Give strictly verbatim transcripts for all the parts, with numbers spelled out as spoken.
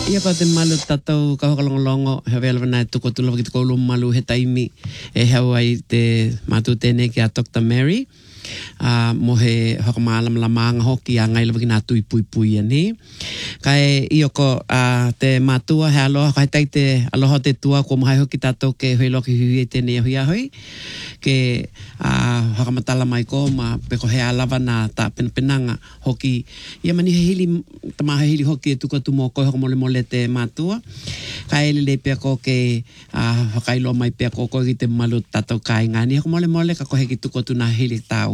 Ia ko te malu tatou ka hokalongolongo he vela na tuko tula ki ko lu malu he taimi e hawai te matu tene ki a Doctor Mary a uh, mo he hokamaalam la manga hoki a ngai lawaki na tui pui pui ani kai io ko a uh, te matua he aloha kai tai te aloha te tua ko mai hoki tatou ke hoi loki hui tene hui a hoi ke a uh, hokamatala mai ko ma pe ko he alava na ta pen penanga hoki ia mani he hili tama he hili hoki tu ko tu mo ko hokamole mole te matua kai le le pe ko ke a uh, hokailo mai pe ko ko ki te malu tatou kai ngani hokamole mole ka ko he ki tu ko tu na hili tau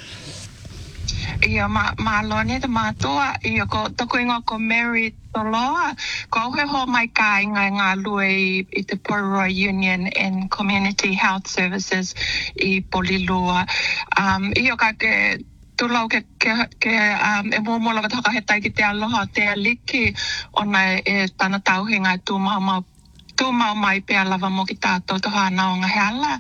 Ia ma ma lone te matua ia ko toko inga ko Mary Toloa ko he ho mai kai ngai ngā lui i te Poroi Union and Community Health Services i Polilua um ia ka ke tulau ke ke ke um e mo mo la ka he tai ki te aloha te aliki ona e tana tau he ngai tu ma ma tu ma mai pe lava mo ki tato to hana o nga hala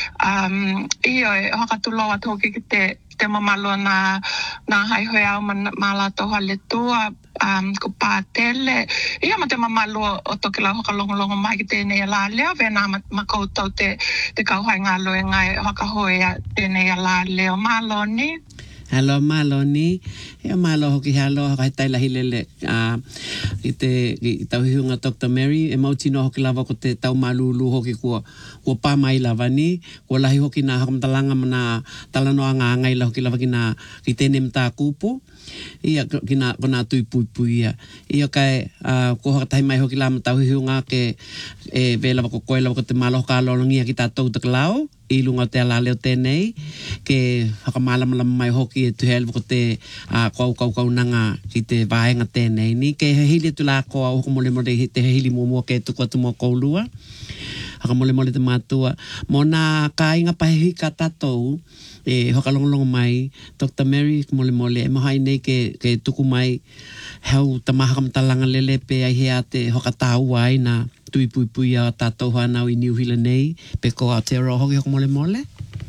um ia e haka tulau atu ki te te mamalo na na hai hoi au mala to hale tua um ko patele ia ma te mamalo o to ke la hoka longo longo mai ki te ne la leo ve na ma ko to te te ka hai nga lo ngai haka hoi te ne la leo malo ni Hello Maloni, e malo hoki hello kai tai la hilele a i te i tau hiunga Doctor Mary e mau tino hoki lava ko te tau malulu hoki ko ko pa mai lava ni ko lahi hoki na hakamtalanga mana talano anga ngai la hoki lava kina ki tene mta kupu ia kina kona tui pui pui ia ia kai a ko hoki mai hoki lava tau hiunga ke e vela ko ko lava ko te malo ka lo ngia ki ta tau te klau i lunga te ala leo tēnei ke hakamala mai hoki e tuhel ko te uh, kau kau kau nanga ki te vaenga tēnei ni ke he hili tu la ko o mole mole te hili mo mo ke tu ko tu mo ko lua hakamole mole te matua mo na ka inga pahi ka tatou e hokalongolong mai Doctor Mary mole mole e mahai nei ke ke tuku mai hau tamaha kam talanga lele pe ai he ate hokatau ai na tui pui pui a tatou hanau i New Zealand nei pe ko Aotearoa hoki hoko mole mole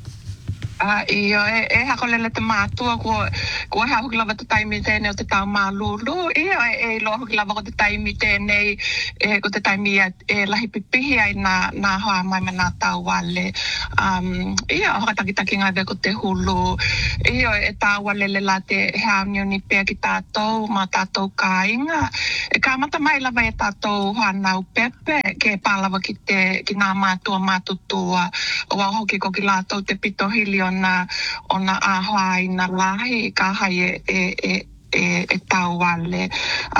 Ah, iyo e e hakolele te matua ko ko ha hoklava te taimi tene o te tau malulu iyo e e lo hoklava ko te taimi tene e ko te taimi e lahi pipihi ai na na hoa mai mana tau wale um iyo hakataki taki ngai ko te hulu iyo e tau wale le la te haunio ni pe ki tatou ma tatou kainga e ka mata mai lava e tatou hanau pepe ke palava ki te ki nga matua matutua o wa hoki ko ki latou te pito hili ona ona ahai na lahi ka hai e e e e tau wale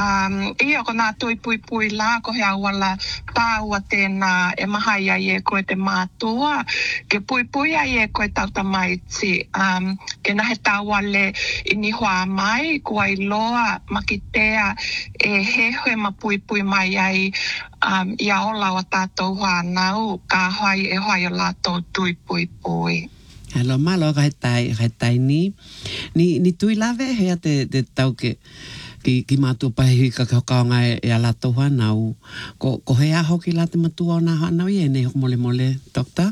um ia ko na tui pui pui la ko he awala tau atena e mahai ai e ko te matua ke pui pui ai e ko tau tamai ti um ke na he tau wale ini hoa mai ko ai loa makitea e he he ma pui pui mai ai um ia ola wa tatou hanau ka hai e hai la to tui pui pui Hello malo kai tai kai tai ni ni ni tui lave he te te tau ke ki ki matu pa hi ka ka ka ngai e ala to hanau ko ko he a hoki la te matu ona hanau ye ne mole mole doctor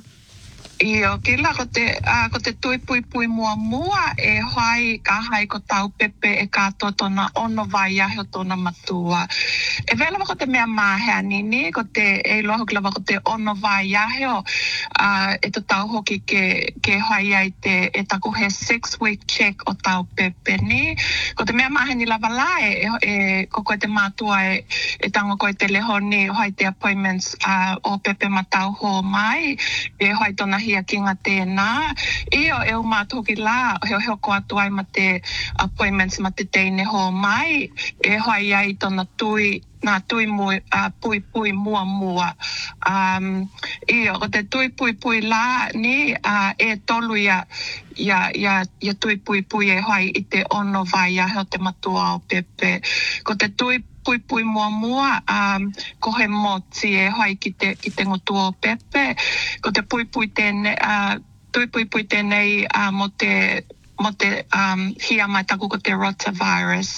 Iyo, kila ko te, uh, ko te tui pui pui mua mua e hai ka hai ko tau pepe e kato tona ono vai ahe o tona matua. E vela ko te mea mahea nini, ko te e loa hoki lava ko te ono vai ahe o uh, e to tau hoki ke, ke hai ai te e taku he six week check o tau pepe ni. Ko te mea mahea ni lava la e, e ko koe te matua e, e tango koe te leho ni hai te appointments uh, o pepe matau ho mai e hai tona hia ki ngā tēnā. Io e o mātou ki la, heo heo ko atu ai ma te appointments ma te teine ho mai, e hoi ai tona tui, nā tui mui, uh, pui pui mua mua. Um, io, ko te tui pui pui la ni, uh, e tolu ia, ia, ia, ia tui pui pui e hoi i te ono vai a heo te matua o pepe. Ko te tui pui pui mua mua um ko he moti e hoi ki te ki te ngotua o pepe ko te pui pui tene uh tui pui pui tene uh, mo te mo te um hia mai taku ko te rotavirus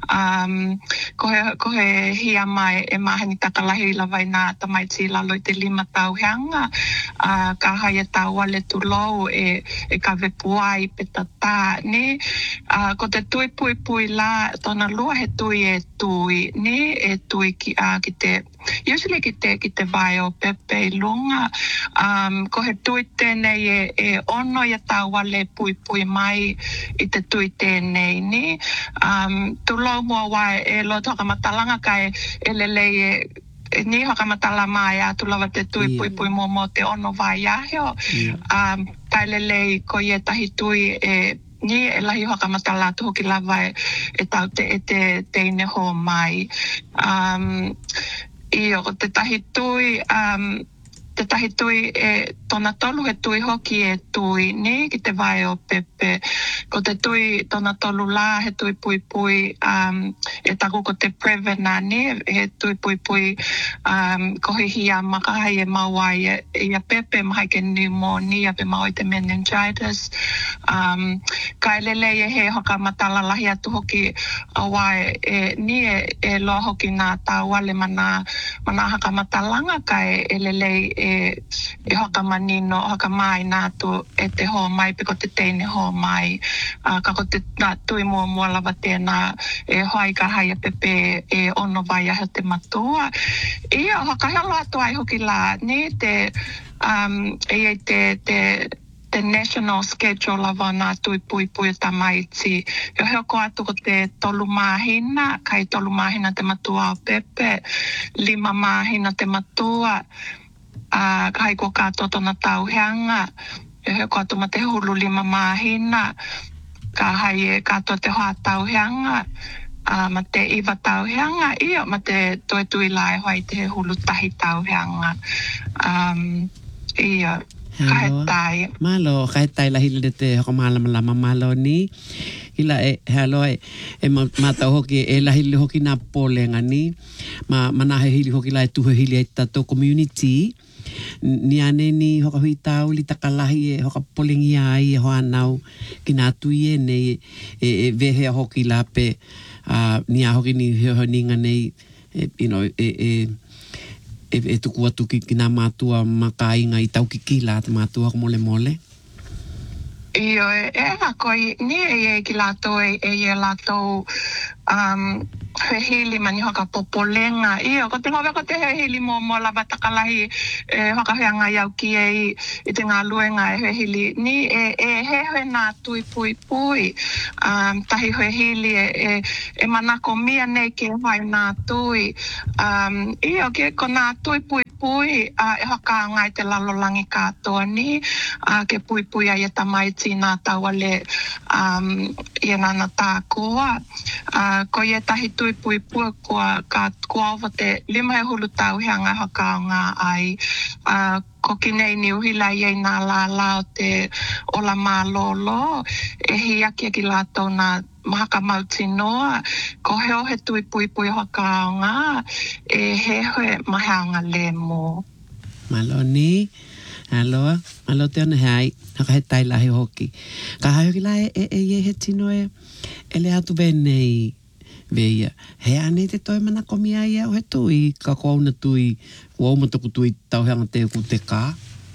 um ko he ko he hia mai e mahani takalahi lawai na tamai ti la loi te lima tau hanga uh, ka hai e tau wale tu lou e e ka vepuai pe tata ni uh, ko te tui pui pui la tona lua he tui e tui, ni e tui ki a ki te, usually ki te, ki te vai o pepe i lunga. Um, ko he tui tēnei e, e ono ia tau wale pui pui mai i te tui tēnei ni. Um, tu lau mua wai e lo toka matalanga kai e lelei e e ni haka matala mai a tu lava te tui Yeah. pui pui mo mo te ono vai ahio. Yeah. Um, kai lelei ko ie tahi tui e ni e lahi haka matala tu hoki lava e, e tau te e te teine ho mai. Um, I o te tahi tui, um, te tahi tui e tona tolu he tui hoki e tui ni ki te vai o pepe. Ko te tui tona tolu la he tui pui pui um, e taku ko te prevena ni he tui pui pui um, ko he hia makahai e mawai e ia pepe mahai ke pneumonia pe mawai te meningitis. Um, kai lele e he hoka matala lahi atu hoki awai e ni e, e loa hoki nā tāwale mana, mana haka matalanga kai e lele e e hoka manino, hoka mai nā tu e te ho mai pe ko te teine ho mai. Uh, ka ko te nā tui mua mua lava tēnā e hoai ka haia pepe e ono vai ahe te matua. Ia, hoka helo atu ai hoki la, ni te, um, e te, te, te national schedule lava nā tui pui pui ta maiti. Yo heo ko atu ko te tolu mahina, kai tolu mahina te matua o pepe, lima mahina te matua, uh, kai ko kato tona tauheanga, yo heo ko atu ma te hulu lima mahina, ka hai e kato te hoa tauheanga, uh, ma te iwa tauheanga, ia ma te toi tui lai hoi te hulu tahi tauheanga. Um, ia, ka he tai. Malo, ka he tai lahi le te hoko malama lama malo ni. Hila e, halo e, e matau hoki e lahi le hoki nā pōlenga ni. Ma, mana he hili hoki lai tuhe hili e tato community. Ni ane ni hoka hui tau li takalahi e hoka polengi ai e hoa nau ki nā tui e nei e, e vehea hoki la pe uh, ni a hoki ni heo ninga nei e, you know, e, e, e, e tuku atu ki, ki nā mātua makainga i tau ki ki la te mātua ko mole mole. Io e e ha koi ni e e ki lato e e e lato um he hili mani hoka popolenga io ko te ngove ko te he hili mo mo lava takalahi e hoka heanga iau ki e i te ngā luenga e he hili ni e e he he nā tui pui pui um tahi he hili e e, e manako mia nei ke vai nā tui um io ke ko nā tui pui pui uh, e hoka ngai te lalolangi katoa ni uh, ke pui pui ai e tamaiti nā tauale um, i e nana tākoa. Uh, ko i e tahi tui pui pui kua ka kua ova te lima e hulu tau heanga hoka o ngā ai. Uh, ko kinei ni uhila i e nā la lao te ola mā lolo e hi aki ki lātou nā mahaka mauti noa, ko heo he tui pui pui hoka o ngā, e he hoe maheanga le mō. Malo ni, aloa, alo te ona hei, haka he tai lahi hoki. Ka hai hoki la e e e he tino e, e le atu venei veia. He ane te toi mana komi ai au he tui, ka kouna tui, kua umataku tui tauheanga te ku te kā.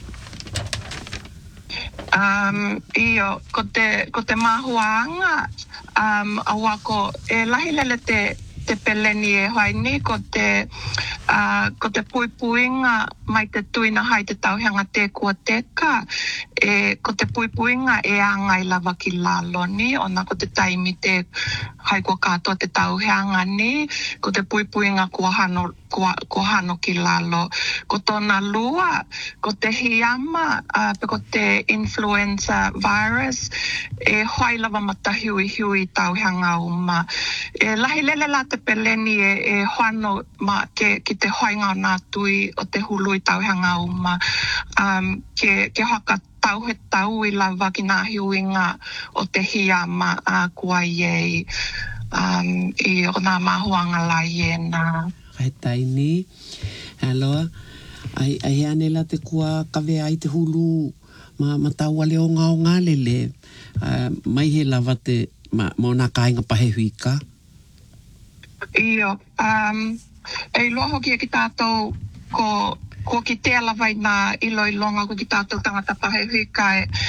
Um, io, ko te, ko te mahuanga, um, awa ko e lahi lele te, te peleni e hoi ni, ko te, uh, ko te pui puinga mai te tuina hai te tauheanga te kua teka, e, ko te pui puinga e angai lava ki lalo ni, ona ko te taimi te hai kua katoa te tauheanga ni, ko te pui puinga kua hano, kua, kua hano ki lalo. Ko tona lua, ko te hiama, uh, pe ko te influenza virus, e hoi lava mata hui hui tauheanga uma. E lahi lele la te peleni e, e hoano ma ke, ki te hoinga o nā tui o te hului tauheanga uma. Um, ke, ke hoka tau he tau i lava ki nā hiuinga o te hiama a uh, kua iei. Um, I o nā mahuanga la iena. Kai tai ni, aloa, ai, ai ane la te kua kawe ai te hulu ma, ma tau ale o ngā o ngā lele. Uh, mai he lava te, ma, mo nā kāinga pahe huika. Io, um, e loa hoki e ki tātou ko, ko ki te alawai nā ilo i longa ko ki tātou tangata pahe huika e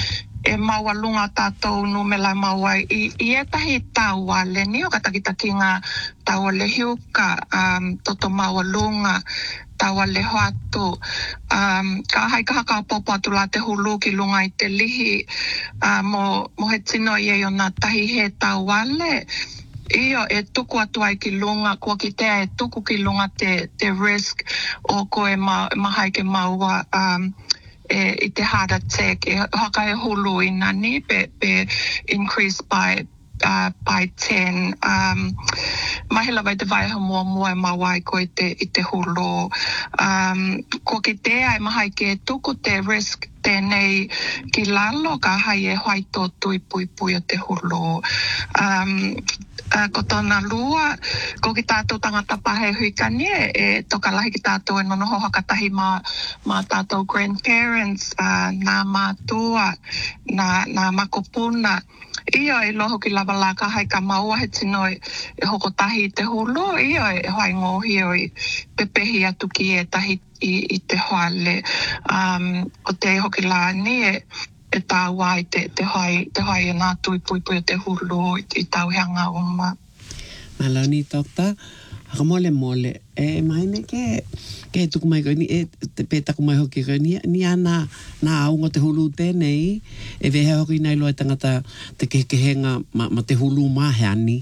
e maua lunga tātou numela maua i, i e tahi taua le ni o katakitaki ngā taua le hiuka um, toto maua lunga taua le hoatu um, ka hai ka haka popo atu la te hulu ki lunga i te lihi uh, mo, mo he tino i e o nā tahi he taua le Iyo e tuku atu ai ki lunga, kua ki tea e tuku ki lunga te, te risk o koe ma, mahai ke maua um, e, i te heart attack. E haka e hulu i nani pe, pe increase by uh, by ten. Um, mahila vai te vai mua mua e maua i koe te, i te hulu. Um, kua ki tea e mahai ke tuku te risk tēnei ki lalo ka hai e hoi tō tui pui pui o te hulu. Um, Uh, ko tōna lua, ko ki tātou tangata pahe huikani e toka lahi ki tātou e nono hoha katahi mā, mā tātou grandparents, uh, nā mātua, nā, nā makopuna. Iyo e loho ki lava la ka hai ka maua he tino e, e hoko tahi te hulu, iyo e hoi ngohi o i pepehi atu ki e tahi i, i te hoale. Um, o te hoki la ni e e tāua i te, te hai, te hai e nā tui pui pui o te hulu i, i tauhanga o ma. Malani tokta, haka mole mole, e maine ke, ke tuku mai koe ni, e te pētaku mai hoki koe ni, ni ana nā aunga te hulu tēnei, e vehe hoki nei loa tangata te kekehenga ma, ma te hulu maheani.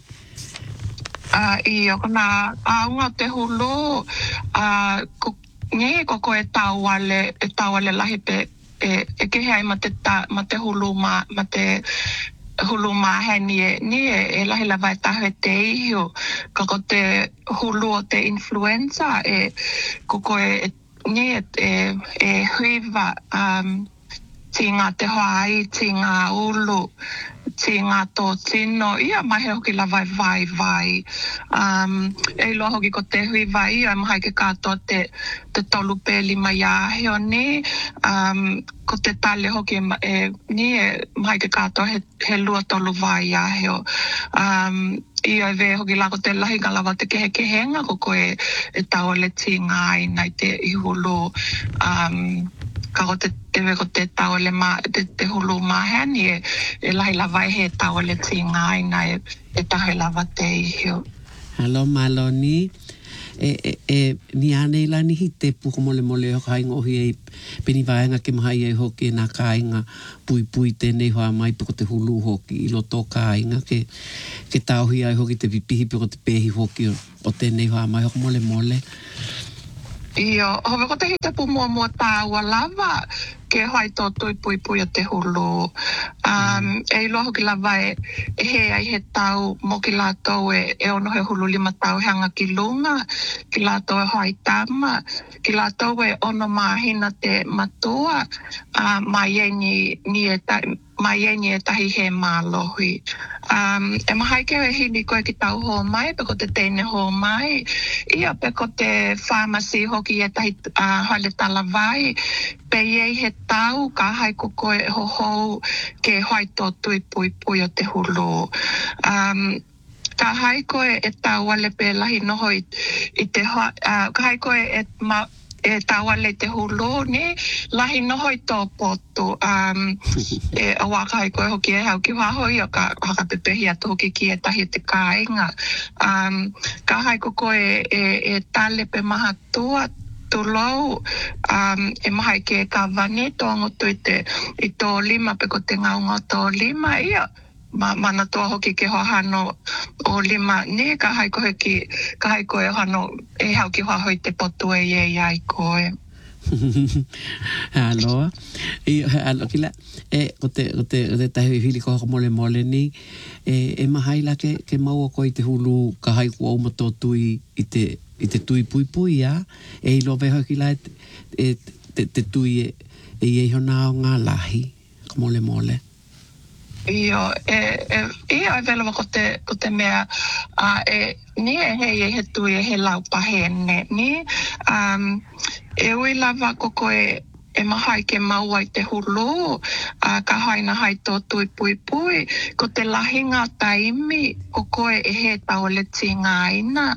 Uh, I o nā aunga te hulu, uh, ko, nge ko koe tāuale, e tāuale lahi pe, e, e ke hei ma te, ta, ma te hulu ma, ma te hulu ma he ni e, ni e, e lahi la vai tahe te iho, ka ko te hulu o te influenza, e ko koe, e, ni e, e, e huiva, um, ti ngā te hoai, ti ngā ulu, ti ngā tō tino, ia mahe hoki la vai vai vai. Um, e loa hoki ko te hui vai, ia mahe ke kātoa te, te tolu pēli mai aheo ni, um, ko te tale hoki e, e ni e mahe ke kātoa he, he lua tolu vai aheo. Um, ia e ve hoki la ko te lahi ngalawa te kehe kehenga, ko koe e tau le ti ngā ai nai te ihulu, um, ka ko te tewe ko te tau le ma, te, te hulu mahani e, e lahi lawai he tau le ti ngai na e, e tahe lava te ihio. Hello Maloni, e, e, e ni ane la ni hi te puko mole mole o kai ngohi e peni vaenga ke mahai e hoki e nā kāinga pui pui tēnei hoa mai piko te hulu hoki i loto kāinga ke, ke tauhi ai hoki te pipihi piko te pehi hoki o, o tēnei hoa mai hoko mole mole. Iyo, hove ko te hita pu mua mua tāua lava ke hai tō tui pui pui o te hulu. Um, e ilo hoki lava e, e he ai he tau mo ki lātou e, e ono he hulu lima tau hanga ki lunga, ki lātou e hoi tama, ki lātou e ono mahina te matua, uh, mai e ni, ni e ta, mai e ni e tahi he mālohi. Um, e mahai ke e hini koe ki tau ho mai, pe ko te teine ho mai, ia pe ko te pharmacy hoki e tahi uh, hale tala vai, pe iei he tau ka hai ko koe ho ho ke hoi tō tui pui pui o te hulu. Um, ka hai koe e tau ale pe lahi noho i, i te hoa, uh, ka hai koe e ma, e tawale te hulu ni lahi noho i tō potu. Um, e awa kai koe hoki e hau ki wahoi o ka haka pepehi atu hoki ki e tahi te kāinga. Um, ka hai ko koe e, e tale pe maha tua tulou, um, e mahai ke ka vani tōngo tui te i tō lima pe ko te ngaunga tō lima ia. Ma, mana toa hoki ke hohano o lima ni ka hai koe ki ka hai koe hano e hau ki wahoi te potu e e ai koe. Aloha. I alo kila e o te o te o te tahi hili ko mole mole ni e e mahai la ke ke mau ko i te hulu ka hai ko o mato tui i te i te tui pui pui ya e lo ve hoki la e te te tui e e e hona o ngā lahi ko mole mole. Iyo, e, e, ia e vela ko te, ko te mea, uh, e, ni e hei e he tui e he lau pahene, ni, um, e ui lava ko koe e mahai ke maua i te hulu, uh, ka haina hai tō tui pui pui, ko te lahinga taimi, ko koe e he tau le ti ngāina, pe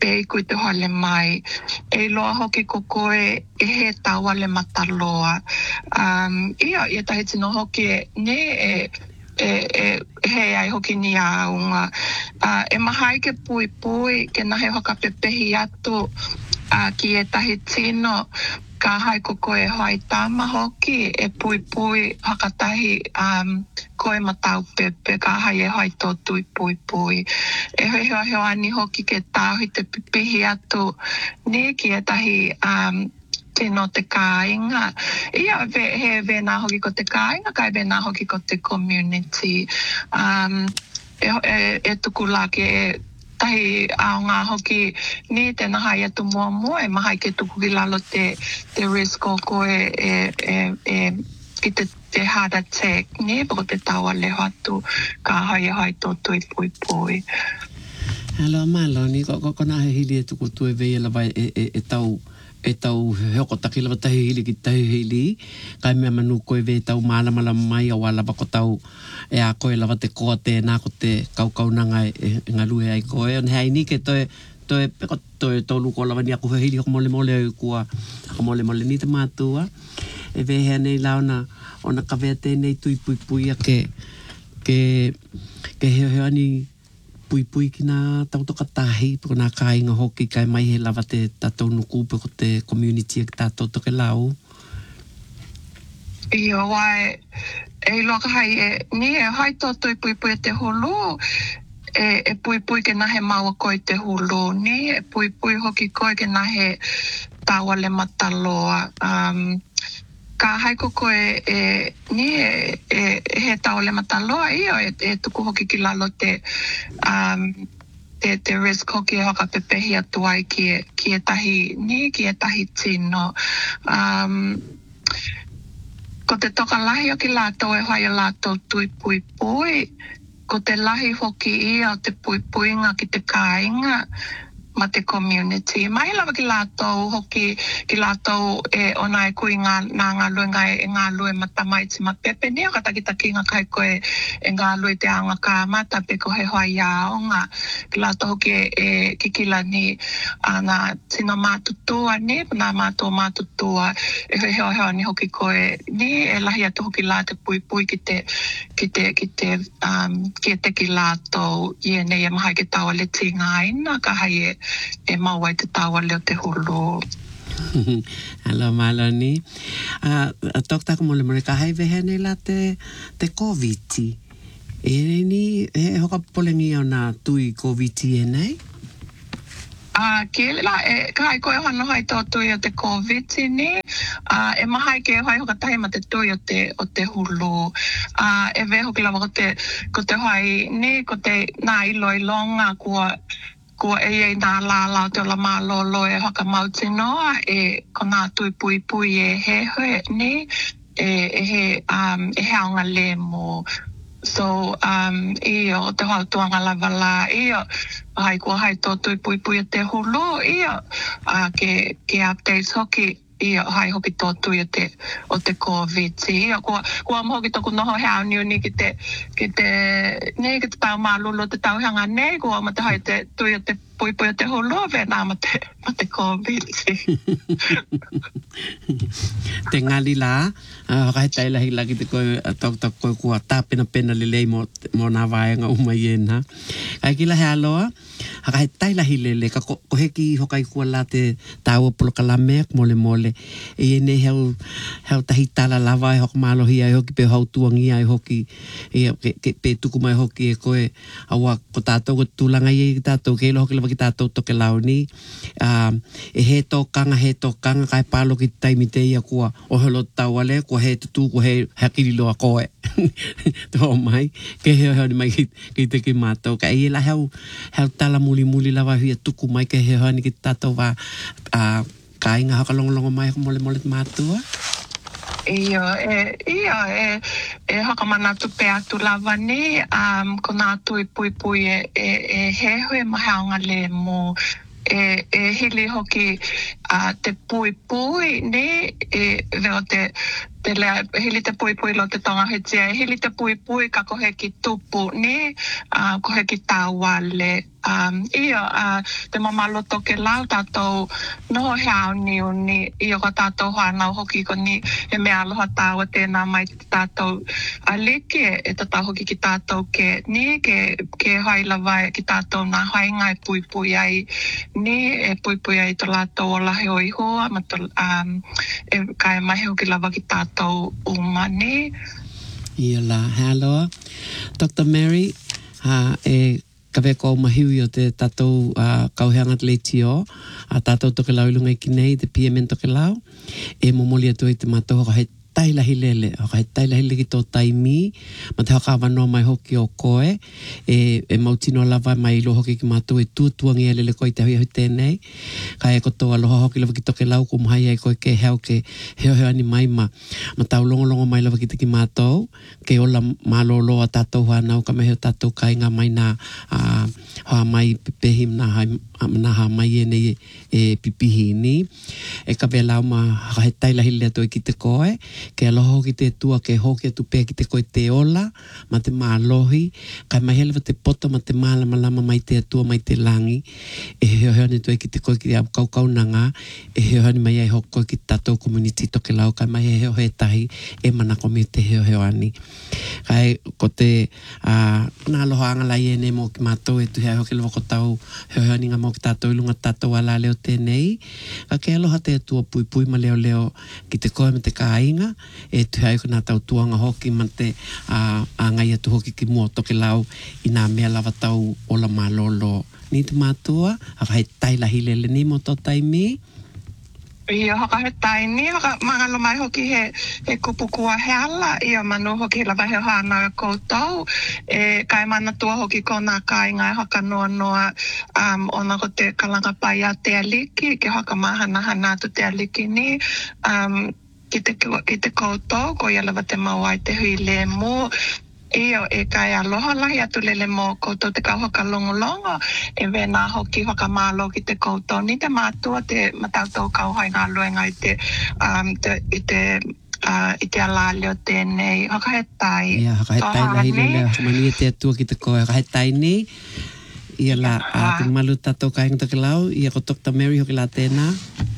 pepe kui te hale mai. E loa hoki ko koe e he taua le mataloa. Um, ia, ia tahi tino hoki e ne e, e, e he ai hoki ni aunga. Uh, e mahai ke pui pui, ke nahe hoka pepehi atu uh, ki e tahi tino ka hai ko koe hai tama hoki e pui pui hakatahi um, koe matau pepe ka hai e hai tō tui pui pui. E hoi hoi hoi ani hoki ke tāhui te pipihi atu ni ki e tahi um, tino te kāinga. Ia ve, he ve nā hoki ko te kāinga kai ve nā hoki ko te community. Um, e, e, e tuku la ke e tahi ao ngā hoki ni te nahai atu mua mua e mahai ke tuku ki lalo te, te risk o koe e, e, e ki te, te heart attack ni pako te taua leho atu ka hai e hai tō tui pui pui. Alo malo ni ko ko na hili e tuku tue vei la vai e, e, e tau e tau hoko taki lava tahi hili ki tahi hili kai mea manu koe vei tau maala mala mai a wala bako tau e a koe lava te koa te nā ko te kaukau nanga e, e ngalue ai koe on hei ni ke toe toe peko toe tolu ko lava ni aku he hili hoko mole mole au kua hoko mole mole ni te mātua e vei hea nei launa ona ka vea tēnei tui pui pui a ke ke ke heo heo ani pui pui ki nā tautoka tahi, piko nā kāinga hoki kai mai he lava te tātou nuku, piko te community ki tātou toke lau. Ia wai, e loka hai e, ni e hai tō tui pui pui te hulu, e, e pui pui ke nahe maua koe te hulu, ni e pui pui hoki koe ke nahe taua le mataloa. Um, ka hai ko koe e, ni e, e, e he tau le mataloa ia e, e tuku hoki ki lalo te um, te, te risk hoki e hoka pepehi atu ai ki e, ki e tahi ni ki e tahi tino um, ko te toka lahi o ki lato e hai o lato tui pui pui ko te lahi hoki ia o te pui pui nga ki te kāinga ma te community. Mai lava ki lātou hoki, ki lātou e ona e kui ngā, nā ngā lue ngai e ngā lue matamai ti ma pepe. Nia ka takitaki ngā kai koe e ngā lue te aonga kā mata pe ko he hoa iaonga. Ki lātou hoki e, e kikila ni a ngā tina mātutua ni, nā mātua mātutua e he heo heo ni hoki koe ni e lahi atu hoki lā te pui pui ki te, ki te, ki te, um, ki te ki lātou i e nei e mahai ke taua le tinga aina ka hai e e mawai te tawa leo te hulu. Alo malo ni. Uh, tok tako mole mole ka hai vehe nei la te, te COVID. E ni he hoka polengi o nā tui COVID e nei? Uh, ke la, e, ka hai koe hano hai tō tui o te COVID ni. Uh, e mahai ke hai hoka tahi ma te tui o te, o te hulu. Uh, e veho ki lava ko te, ko te hai ni, ko te nā ilo ilonga kua ko e e nā lālau te ola mālolo e hoka mauti noa e ko nā tui pui pui e he hoe ni e, e he um, e he aonga le mo. So um, iyo te hau tuanga lava la iyo hai kua hai tō tui pui pui e te hulu iyo uh, ke, ke updates hoki ia hai hoki tō tui o te, o te COVID. Ia, kua, kua mohoki tōku noho hea niu ni ki te, ki te, ne, ki te tau mālulu o te tau hanga ne, kua ma te hai te tui o te pui pui o te holo, vena ma te, ma te COVID. Te ngali la, uh, kai tai lahi laki te koe, tok tok koe kua tāpena pena lelei mo, mo nā vaenga umai e nā. Kai ki lahi aloa, kai tai lahi lele, ka ko, ko heki hokai kua la te tāua polokalame, mole mole, e e ne heu, heu tahi tala lava e hoka mālohi ai hoki, pe hau tuangi ai hoki, e ke, ke, pe tuku mai hoki e koe, awa ko tātou ko tūlanga i tātou, ke ilo hoki lava ki tātou toke lau ni, uh, e he tō kanga, he tō kanga, kai pālo ki taimi te ia kua ohelo tauale, kua he tutu, kua he hakiri loa koe. Tō mai, ke heo heo ni mai ki, ki te ki mātou, ka i la heu, heu tala muli muli lawa hui a tuku mai, ke heo heo ni ki tātou wā, uh, ka inga haka longolongo mai haka mole mole mātua. Ia, e, ia, e, e haka mana tu pe atu lava ni, um, ko nā tui pui pui e, e, e he hui mahaonga le mo, e, e hili hoki uh, te pui pui ni, e veo te, te lea, hili te pui pui lo te tonga hetia, e hili te pui pui ka kohe ki tupu ni, uh, kohe ki tāwale, um, ia uh, te mamaloto ke lau tātou noho hea niu ni ia ko tātou whanau hoki ko ni he mea aloha tāua tēnā mai te tātou a leke e tātou hoki ki tātou ke ni ke, ke haila vai ki tātou nā hainga e pui pui ai ni e pui pui ai to lātou o lahe o ihoa ma to, um, e kai mai hoki lava ki tātou umani. Ia la, hello. Doctor Mary, ha, e kawe ko mahiwi o te tātou uh, kauheanga te leiti o, a tātou toke lau ilunga i kinei, te P M N toke lau, e momoli atu i te mātou haka he tailahi lele, haka he tailahi lele ki tō taimi, ma te haka wanoa mai hoki o koe, e, e mautino lava mai ilo hoki ki mātou e tūtuangi e lele koe te hui hui tēnei, ka e koto aloha hoki lava ki toke lau ko mahai ai koe ke heo ke heo heo ani mai ma, ma tau longo longo mai lava ki te ki mātou, ke ola malolo a tātou whanau, ka meheo tātou kainga mai nā uh, hoa mai pepehim nā hai na ha mai e nei e pipihini e ka vela ma ha he tailahi le to ki te koe ke aloha ki te tua ke hoki tu pe ki te koe te ola ma te malohi ka mai hele te poto ma te mala malama mai te tua mai te langi e he he ni to ki te koe ki te kau kau nanga e he he mai ai hoko ki tato community to ke lau ka mai he he tahi e mana komi te he he ani kai ko te a na aloha anga lai e ne mo ki mato e tu he hoki lo ko tau he he ni mo ki tātou ilunga tātou ala leo tēnei. Ka ke aloha te atua pui pui ma leo leo ki te koe me te kāinga. E tu hei ko nā tau tuanga hoki ma te uh, a ngai atu hoki ki mua toke lau i nā mea lava tau ola malolo. Ni te mātua, a kai tailahi lele ni mo tō taimi. Ia haka he taini, haka mangalo mai hoki he, he kupukua he ala, ia manu hoki lava he hana e koutou, e kai mana tua hoki ko nā kāinga e haka noa noa um, ona ko te kalanga pai a te aliki, ke haka mahana hana tu te aliki ni, um, ki te, ki te koutou, ko ia lava te mawai te hui le mo, Iyo e kai aloha lahi atu lele mo koutou te kau haka longolongo e wena hoki haka malo ki te koutou ni te mātua te matautou kau hai ngā luenga i te, um, te, i te uh, i te ala leo tēnei haka he tai ia haka he tai lahi lele haka mani e te atua ki te koe haka he tai ni ia la a te malu tatou kainga toke lau ia ko Doctor Mary hoki la tēnā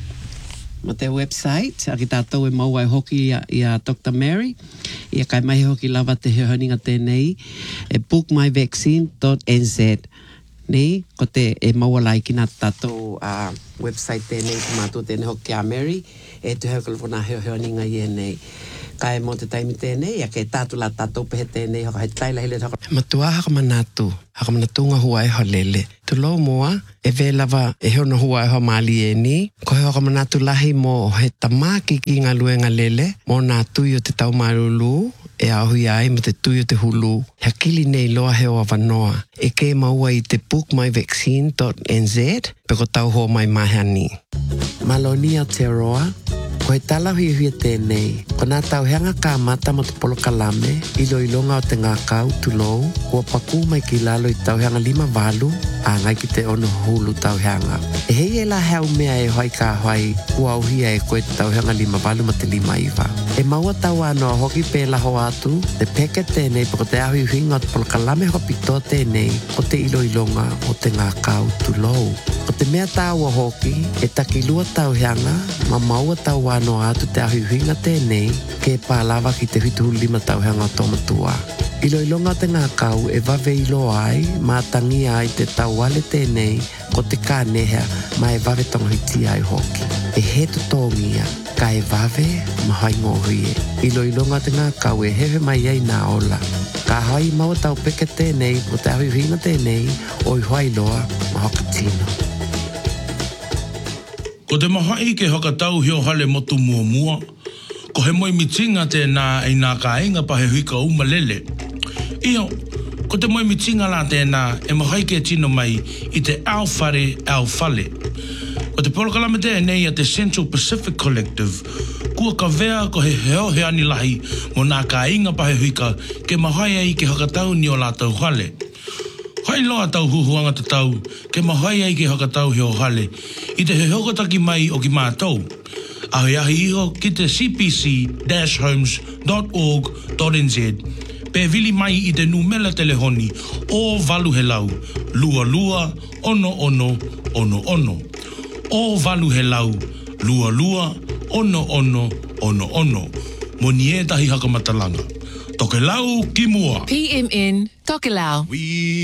ma te website, a ki tātou e mau ai hoki ia, ia Doctor Mary, ia kai mai hoki lava te heoninga tēnei, e book my vaccine dot n z. Ni, ko te e mau alai ki nā tātou uh, website tēnei, ki mātou tēnei hoki a Mary, e tu heo kalafona heoninga i e nei. Kai mo te taimi tēnei, ia ke tātou la tātou pehe tēnei, haka he taila hele haka. Matua haka manatu, haka manatu ngā hua e ho lele. Tu lo moa, e ve lava e heo na hua e ho mali e ni, ko heo haka manatu lahi mo he tamaki ki ngā luenga lele, mo nā tui o te tau marulu, e ahui ai mo te tui o te hulu. Hea kili nei loa heo awanoa, e ke maua i te book my vaccine dot n z, pe ko tau ho mai mahani. Malonia te roa, ko he tala hui hui tēnei, ko nā tau heanga kā mata mo te polo kalame, ilo ilonga o te ngā kau tulou, kua paku mai ki lalo i tau heanga lima walu, a ngai ki te ono hulu tau heanga. E hei e la heo mea e hoi ka hoi, kua auhia e koe te tau heanga lima walu ma te lima iwa. E maua tau anoa hoki pē laho atu, te peke tēnei pa ko te ahui hui ngā te polo kalame hoka pito tēnei, o te ilo ilonga o te ngā kau tulou. O te mea tāua hoki, e taki lua tau heanga, ma maua tau no atu te ahui huinga tēnei ke pālawa ki te hutu lima tau hanga tomatua. Ilo ilonga te ngā kau e vave ilo ai mā tangi ai te tau wale tēnei ko te kā nehea ma e vave tonghiti ai hoki. E he tutongia ka e vave ma hai ngohuie. Ilo ilonga te ngā kau e hewe mai ai nā ola. Ka hai maua tau peke tēnei ko te ahui huinga tēnei o i hoai loa ma hoka tino. Ko te mahai ke haka tau hio hale motu mua mua, ko he moi mitinga te nā e nā ka inga pa he huika uma lele. Iyo, ko te moi mitinga la te nā e mahai ke tino mai i te Alwhare Alwhale. Ko te polokalame te nei a te Central Pacific Collective, kua ka vea ko he heo he ani lahi mo nā ka inga pa he huika ke mahai ai ke haka tau ni o la tau hale. Hai loa tau huhuanga te tau, ke mahai ai ke haka tau heo hale, i te he hokotaki mai o ki mātou. Ahi ahi iho ki te c p c dash homes dot org dot n z, pe vili mai i te numela telehoni o valu he lau, lua lua, ono ono, ono ono. O valu he lau, lua lua, ono ono, ono ono. Mo ni e tahi hakamatalanga. Toke lau ki mua. P M N, Tokelau. We